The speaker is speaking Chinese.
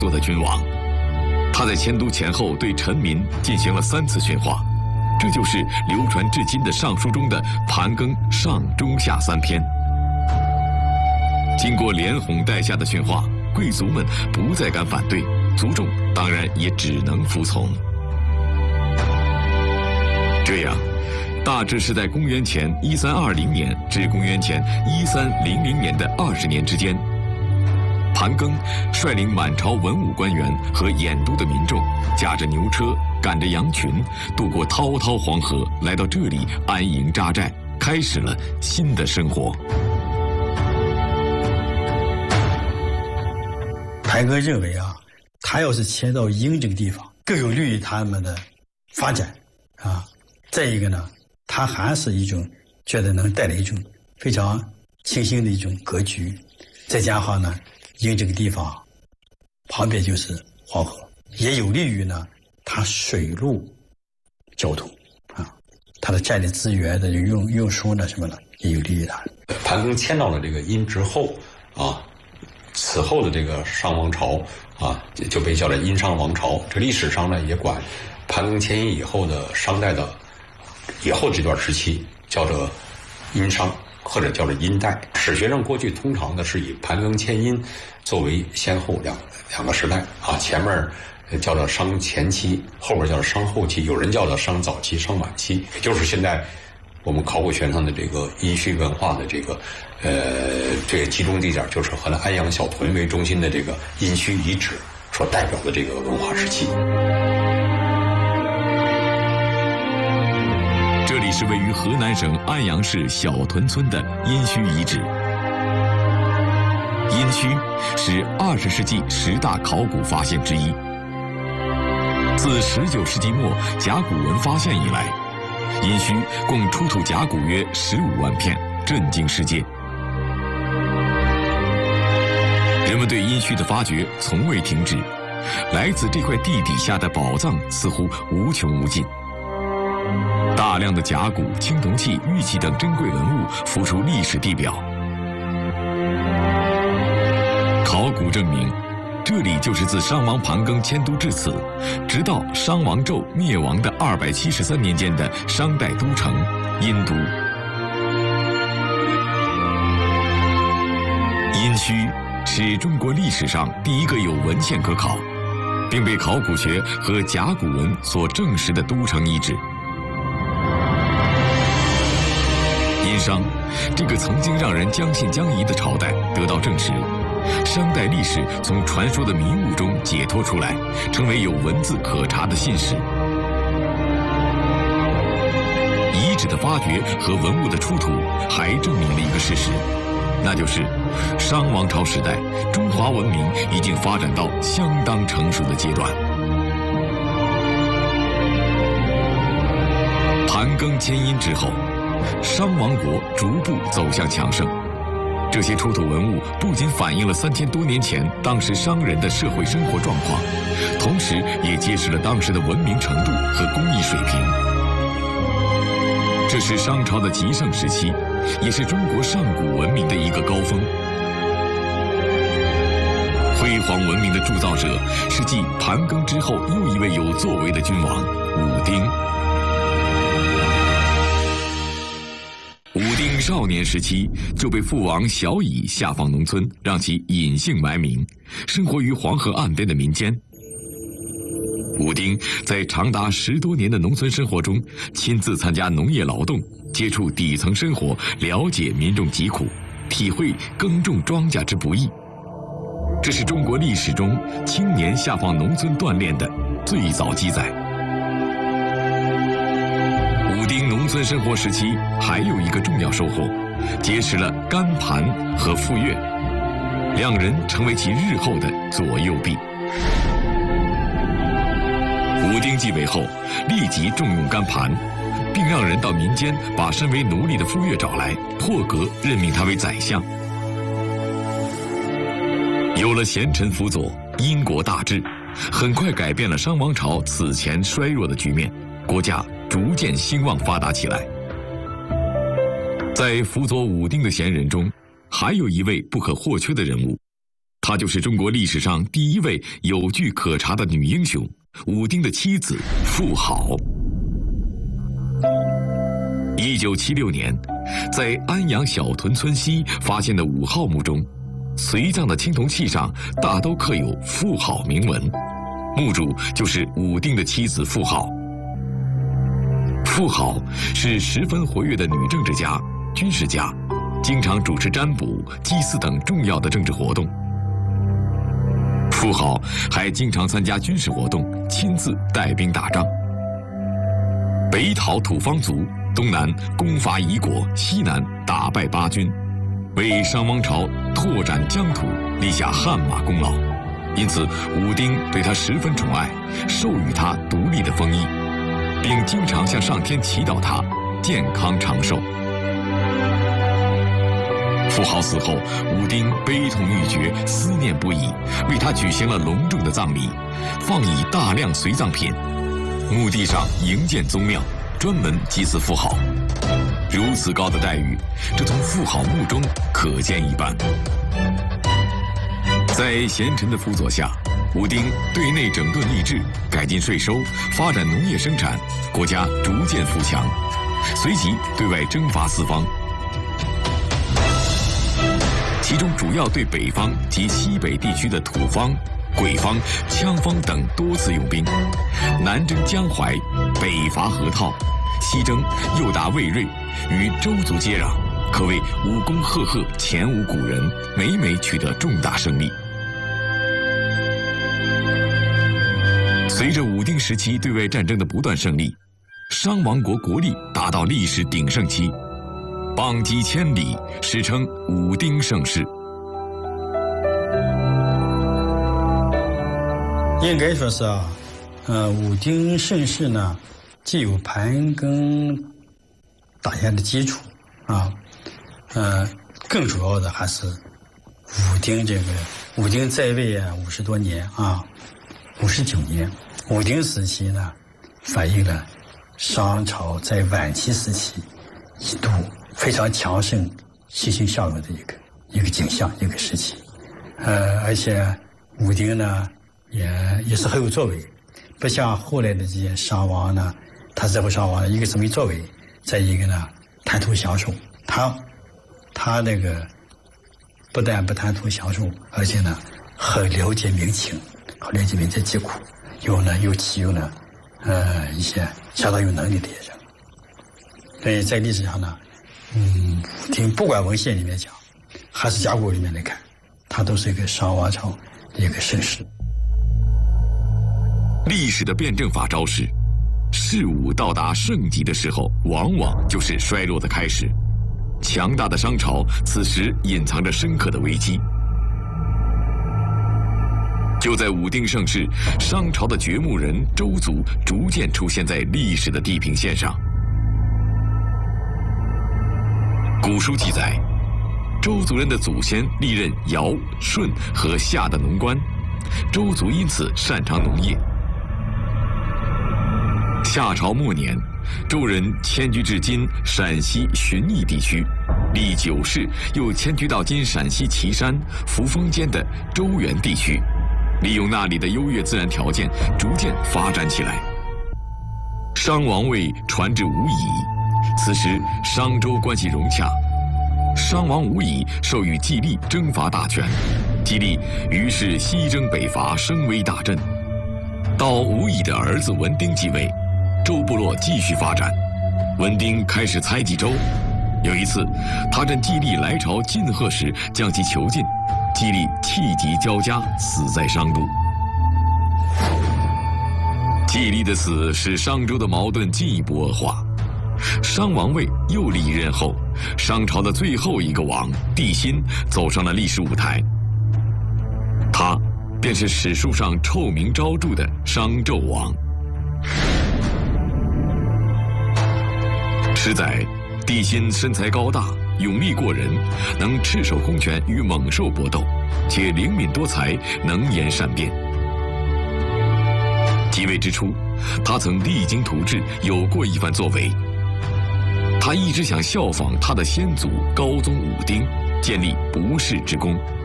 做的君王。他在迁都前后对臣民进行了3次训话，这就是流传至今的《尚书》中的盘庚上中下3篇。经过连哄带吓的训话，贵族们不再敢反对，族众当然也只能服从。这样，大致是在公元前1320年至公元前1300年的20年之间，盘庚率领满朝文武官员和兖都的民众，驾着牛车，赶着羊群，渡过滔滔黄河，来到这里安营扎寨，开始了新的生活。 盘庚认为啊，他要是迁到雍这个地方，更有利于他们的发展啊。再一个呢，他还是一种觉得能带来一种非常清新的一种格局。再加上呢，雍这个地方旁边就是黄河，也有利于呢他水陆交通啊，他的战略资源的运输呢什么的也有利于他。 盘庚迁到了这个殷之后啊，此后的这个商王朝啊，就被叫做殷商王朝。这历史上呢也管盘庚迁殷以后的商代的以后这段时期叫做殷商，或者叫做殷代。史学上过去通常的是以盘庚迁殷作为先后两个时代啊，前面叫做商前期，后边叫做商后期，有人叫做商早期、商晚期，也就是现在我们考古学上的这个殷墟文化的这个集中地点，就是河南安阳小屯为中心的这个殷墟遗址所代表的这个文化时期。 这里是位于河南省安阳市小屯村的殷墟遗址。殷墟是20世纪10大考古发现之一。自19世纪末甲骨文发现以来，殷墟共出土甲骨约15万片，震惊世界。人们对殷墟的发掘从未停止，来自这块地底下的宝藏似乎无穷无尽。大量的甲骨、青铜器、玉器等珍贵文物浮出历史地表。考古证明，这里就是自商王盘庚迁都至此，直到商王纣灭亡的273年间的商代都城殷都。殷墟是中国历史上第一个有文献可考，并被考古学和甲骨文所证实的都城遗址。殷商这个曾经让人将信将疑的朝代得到证实，商代历史从传说的迷雾中解脱出来，成为有文字可查的信史。遗址的发掘和文物的出土还证明了一个事实，那就是商王朝时代中华文明已经发展到相当成熟的阶段。盘庚迁殷之后，商王国逐步走向强盛。这些出土文物不仅反映了3000多年前当时商人的社会生活状况，同时也揭示了当时的文明程度和工艺水平。这是商朝的极盛时期，也是中国上古文明的一个高峰。辉煌文明的铸造者是继盘庚之后又一位有作为的君王武丁。武丁少年时期就被父王小乙下放农村，让其隐姓埋名，生活于黄河岸边的民间。武丁在长达10多年的农村生活中，亲自参加农业劳动，接触底层生活，了解民众疾苦，体会耕种庄稼之不易。这是中国历史中青年下放农村锻炼的最早记载。武丁农村生活时期还有一个重要收获，结识了甘盘和傅说，两人成为其日后的左右臂。武丁继位后，立即重用甘盘，并让人到民间把身为奴隶的傅说找来，破格任命他为宰相。有了贤臣辅佐，殷国大治，很快改变了商王朝此前衰弱的局面，国家逐渐兴旺发达起来。在辅佐武丁的贤人中，还有一位不可或缺的人物， 她就是中国历史上第一位有据可查的女英雄，武丁的妻子妇好。1976年，在安阳小屯村西发现的5号墓中，随葬的青铜器上大都刻有“妇好”铭文，墓主就是武丁的妻子妇好。妇好是十分活跃的女政治家、军事家，经常主持占卜、祭祀等重要的政治活动。妇好还经常参加军事活动，亲自带兵打仗。北讨土方族，东南攻伐夷国，西南打败巴军，为商王朝拓展疆土立下汗马功劳。因此，武丁对他十分宠爱，授予他独立的封邑，并经常向上天祈祷他健康长寿。妇好死后，武丁悲痛欲绝，思念不已，为他举行了隆重的葬礼，放以大量随葬品，墓地上营建宗庙，专门祭祀妇好。如此高的待遇，这从妇好墓中可见一斑。在贤臣的辅佐下，武丁对内整顿吏治，改进税收，发展农业生产，国家逐渐富强。随即对外征伐四方，其中主要对北方及西北地区的土方、鬼方、羌方等多次用兵，南征江淮，北伐河套，西征又打魏瑞，与周族接壤，可谓武功赫赫，前无古人，每每取得重大胜利。随着武丁时期对外战争的不断胜利，商王国国力达到历史鼎盛期，邦畿千里，史称武丁盛世。 应该说是武丁盛世呢，既有盘庚打下的基础更主要的还是武丁在位50多年59年。武丁时期呢，反映了商朝在晚期时期一度非常强盛、欣欣向荣的一个景象，一个时期。而且武丁呢也是很有作为，不像后来的这些商王呢，他这部商王一个是没作为，再一个呢贪图享受。他那个不但不贪图享受，而且呢很了解民情，很了解民间疾苦，又启用了一些相当有能力的人。所以在历史上呢，武丁不管文献里面讲，还是甲骨里面来看，它都是一个商王朝的一个盛世。 历史的辩证法昭示，事物到达盛极的时候，往往就是衰落的开始。强大的商朝此时隐藏着深刻的危机。就在武丁盛世，商朝的掘墓人周族逐渐出现在历史的地平线上。古书记载，周族人的祖先历任尧、舜和夏的农官，周族因此擅长农业。夏朝末年，周人迁居至今陕西旬邑地区，历9世又迁居到今陕西岐山、扶风间的周原地区，利用那里的优越自然条件，逐渐发展起来。商王位传至吴乙，此时商周关系融洽，商王吴乙授予季历征伐大权，季历于是西征北伐，声威大振。到吴乙的儿子文丁继位，周部落继续发展，文丁开始猜忌周。有一次，他趁季历来朝进贺时将其囚禁，季历气急交加，死在商都。季历的死使商周的矛盾进一步恶化。商王位又历一任后，商朝的最后一个王帝辛走上了历史舞台。他便是史书上臭名昭著的商纣王。史载，帝辛身材高大，勇力过人，能赤手空拳与猛兽搏斗，且灵敏多才，能言善辩。即位之初，他曾励精图治，有过一番作为。他一直想效仿他的先祖高宗武丁，建立不世之功。